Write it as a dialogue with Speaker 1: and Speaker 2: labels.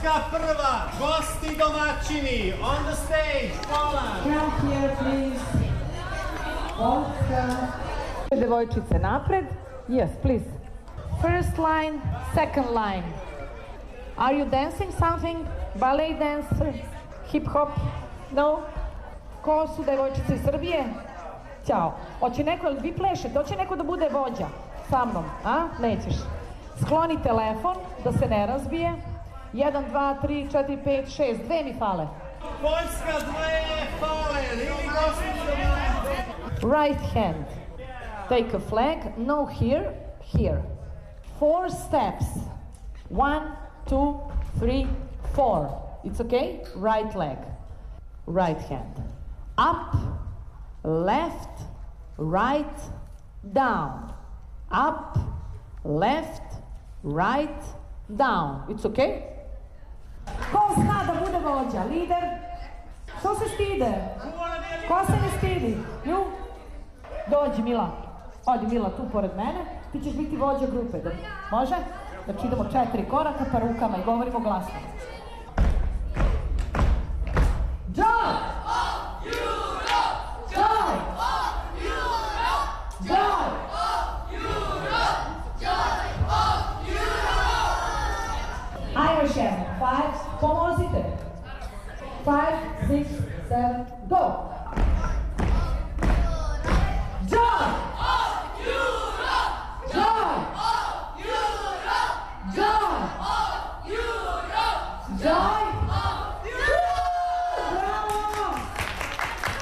Speaker 1: Poljska prva, gosti domaćini, on the stage, Poland.
Speaker 2: Come here, please. Poljska. Devojčice napred. Yes, please. First line, second line. Are you dancing something? Ballet dancer? Hip hop? No? Ko su devojčice iz Srbije? Ćao. Hoće neko, vi plešete, hoće neko da bude vođa sa mnom, a? Nećeš. Skloni telefon da se ne razbije. 1, 2, 3, 4, 5, 6, dve mi fale.
Speaker 1: Poljska dve fale, ili gosti.
Speaker 2: Right hand. Take a flag. No here, here. 4 steps. 1, 2, 3, 4. It's okay? Right leg. Right hand. Up, left, right, down. Up, left, right, down. It's okay? Ko zna da bude vođa? Lider? Što se stide? Ko se ne stidi? Nju? Dođi Mila. Odi Mila tu pored mene. Ti ćeš biti vođa grupe. Može? Znači idemo 4 koraka pa rukama i govorimo glasno. Joy! Joy! Joy! Ajmo još jedno. 5, pomozite. 5, 6, 7, go!